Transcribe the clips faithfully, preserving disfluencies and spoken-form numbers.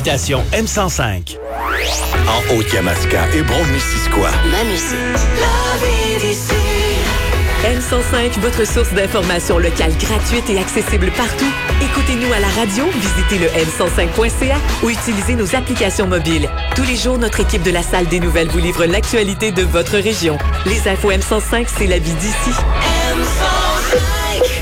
l'application M cent cinq. En Haute-Yamaska et Brome-Missisquoi. Ma musique. La vie d'ici. M cent cinq, votre source d'informations locale gratuite et accessible partout. Écoutez-nous à la radio, visitez le m cent cinq point c a ou utilisez nos applications mobiles. Tous les jours, notre équipe de la Salle des Nouvelles vous livre l'actualité de votre région. Les infos M cent cinq, c'est la vie d'ici. M cent cinq.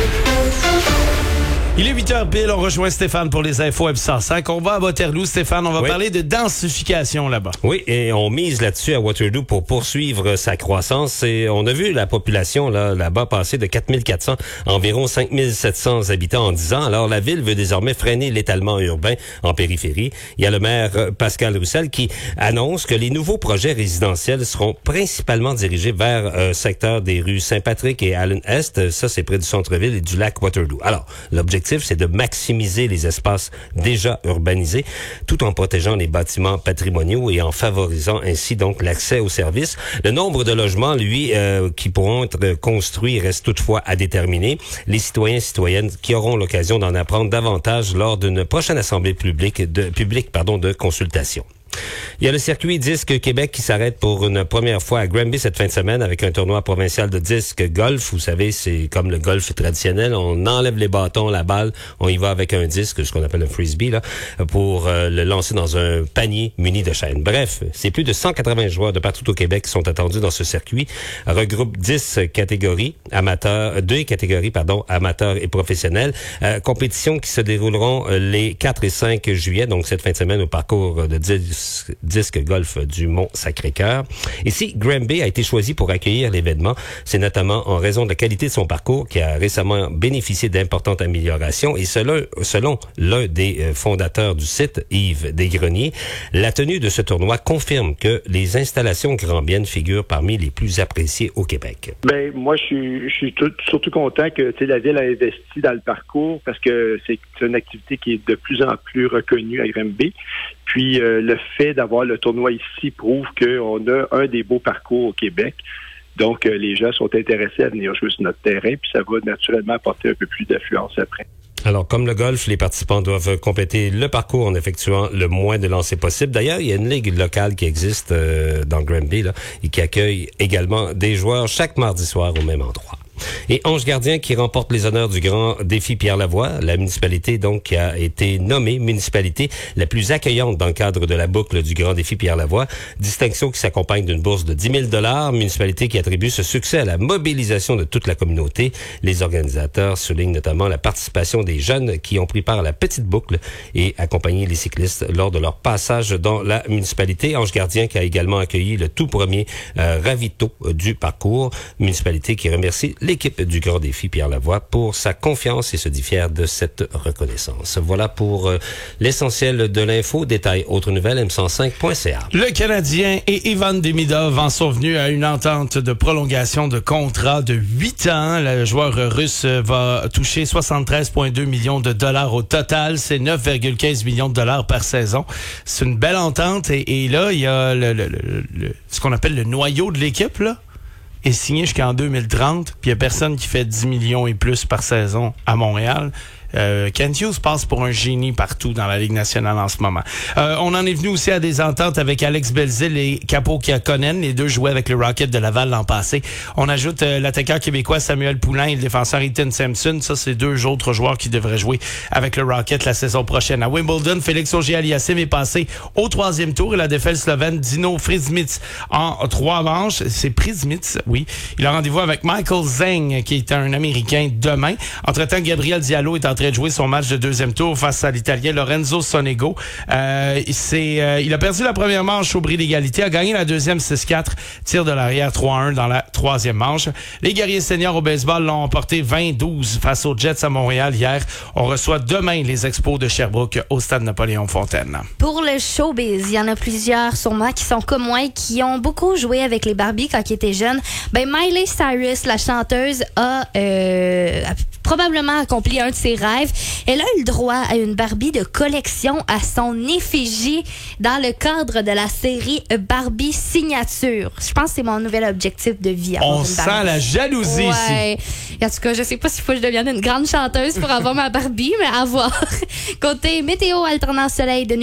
Il est huit heures pile, on rejoint Stéphane pour les infos M cent cinq. On va à Waterloo, Stéphane, on va oui. parler de densification là-bas. Oui, et on mise là-dessus à Waterloo pour poursuivre sa croissance. Et on a vu la population là, là-bas passer de quatre mille quatre cents à environ cinq mille sept cents habitants en dix ans. Alors, la ville veut désormais freiner l'étalement urbain en périphérie. Il y a le maire Pascal Roussel qui annonce que les nouveaux projets résidentiels seront principalement dirigés vers un secteur des rues Saint-Patrick et Allen-Est. Ça, c'est près du centre-ville et du lac Waterloo. Alors, l'objectif c'est de maximiser les espaces déjà urbanisés tout en protégeant les bâtiments patrimoniaux et en favorisant ainsi donc l'accès aux services. Le nombre de logements, lui, euh, qui pourront être construits reste toutefois à déterminer. Les citoyens et citoyennes qui auront l'occasion d'en apprendre davantage lors d'une prochaine assemblée publique de, publique, pardon, de consultation. Il y a le circuit Disque Québec qui s'arrête pour une première fois à Granby cette fin de semaine avec un tournoi provincial de disque golf. Vous savez, c'est comme le golf traditionnel. On enlève les bâtons, la balle, on y va avec un disque, ce qu'on appelle un frisbee, là, pour euh, le lancer dans un panier muni de chaînes. Bref, c'est plus de cent quatre-vingts joueurs de partout au Québec qui sont attendus dans ce circuit. Regroupe dix catégories amateurs, deux catégories, pardon, amateurs et professionnels. Euh, compétitions qui se dérouleront les quatre et cinq juillet, donc cette fin de semaine au parcours de dix disque golf du Mont-Sacré-Cœur. Ici, Granby a été choisi pour accueillir l'événement. C'est notamment en raison de la qualité de son parcours qui a récemment bénéficié d'importantes améliorations. Et selon, selon l'un des fondateurs du site, Yves Desgreniers, la tenue de ce tournoi confirme que les installations Grand-Bienne figurent parmi les plus appréciées au Québec. Ben moi, je suis, je suis tout, surtout content que tu sais, la ville a investi dans le parcours parce que c'est une activité qui est de plus en plus reconnue à Granby. Puis euh, le fait d'avoir le tournoi ici prouve qu'on a un des beaux parcours au Québec. Donc, euh, les gens sont intéressés à venir jouer sur notre terrain, puis ça va naturellement apporter un peu plus d'affluence après. Alors, comme le golf, les participants doivent compléter le parcours en effectuant le moins de lancers possible. D'ailleurs, il y a une ligue locale qui existe euh, dans Granby là, et qui accueille également des joueurs chaque mardi soir au même endroit. Et Ange Gardien qui remporte les honneurs du grand défi Pierre Lavoie, la municipalité donc qui a été nommée municipalité la plus accueillante dans le cadre de la boucle du grand défi Pierre Lavoie, distinction qui s'accompagne d'une bourse de dix mille dollars, municipalité qui attribue ce succès à la mobilisation de toute la communauté. Les organisateurs soulignent notamment la participation des jeunes qui ont pris part à la petite boucle et accompagné les cyclistes lors de leur passage dans la municipalité. Ange Gardien qui a également accueilli le tout premier euh, ravito du parcours, municipalité qui remercie l'équipe du Grand Défi Pierre Lavoie pour sa confiance et se dit fière de cette reconnaissance. Voilà pour euh, l'essentiel de l'info. Détail autres nouvelles, m cent cinq point c a. Le Canadien et Ivan Demidov en sont venus à une entente de prolongation de contrat de huit ans. Le joueur russe va toucher soixante-treize virgule deux millions de dollars au total. C'est neuf virgule quinze millions de dollars par saison. C'est une belle entente et, et là, il y a le, le, le, le, ce qu'on appelle le noyau de l'équipe, là. Est signé jusqu'en deux mille trente, puis il n'y a personne qui fait dix millions et plus par saison à Montréal. Euh, Kent Hughes passe pour un génie partout dans la Ligue nationale en ce moment. Euh, on en est venu aussi à des ententes avec Alex Belzile et Capo Kiakonen. Les deux jouaient avec le Rocket de Laval l'an passé. On ajoute euh, l'attaquant québécois Samuel Poulain et le défenseur Ethan Sampson. Ça, c'est deux autres joueurs qui devraient jouer avec le Rocket la saison prochaine. À Wimbledon, Félix Auger-Aliassime est passé au troisième tour et la défaite slovène Dino Frižmic en trois manches. C'est Frižmic, oui. Il a rendez-vous avec Michael Zeng, qui est un Américain, demain. Entre-temps, Gabriel Diallo est en train de jouer son match de deuxième tour face à l'Italien Lorenzo Sonego. Euh, c'est, euh, il a perdu la première manche au bris d'égalité, a gagné la deuxième six quatre, tir de l'arrière trois un dans la troisième manche. Les guerriers seniors au baseball l'ont emporté vingt douze face aux Jets à Montréal hier. On reçoit demain les Expos de Sherbrooke au stade Napoléon-Fontaine. Pour le showbiz, il y en a plusieurs sûrement qui sont comme moi et qui ont beaucoup joué avec les Barbies quand ils étaient jeunes. Ben Miley Cyrus, la chanteuse, a, euh, a probablement accompli un de ses rêves. Elle a eu le droit à une Barbie de collection à son effigie dans le cadre de la série Barbie Signature. Je pense que c'est mon nouvel objectif de vie. On sent la jalousie ouais. ici. En tout cas, je sais pas s'il faut que je devienne une grande chanteuse pour avoir ma Barbie, mais à voir. Côté météo, alternance soleil de